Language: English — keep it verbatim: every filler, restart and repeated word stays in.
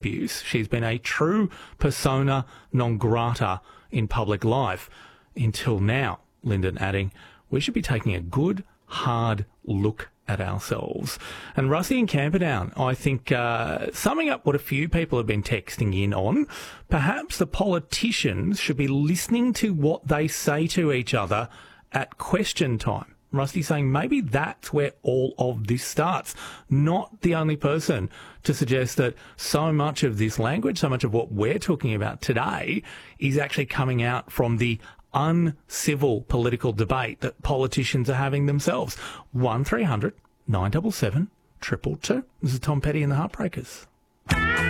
abuse. She's been a true persona non grata in public life until now, Lyndon adding, we should be taking a good, hard look at ourselves. And Rusty in Camperdown, I think, uh, summing up what a few people have been texting in on, perhaps the politicians should be listening to what they say to each other at question time. Rusty saying maybe that's where all of this starts. Not the only person to suggest that so much of this language, so much of what we're talking about today is actually coming out from the uncivil political debate that politicians are having themselves. one three hundred nine seven seven two two two. This is Tom Petty and the Heartbreakers.